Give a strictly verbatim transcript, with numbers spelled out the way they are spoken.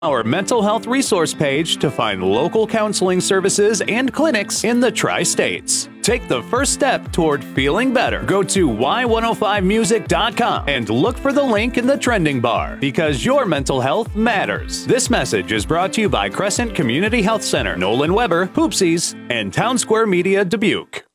our mental health resource page to find local counseling services and clinics in the Tri-States. Take the first step toward feeling better. Go to Y one oh five music dot com and look for the link in the trending bar, because your mental health matters. This message is brought to you by Crescent Community Health Center, Nolan Weber, Hoopsies, and Town Square Media Dubuque.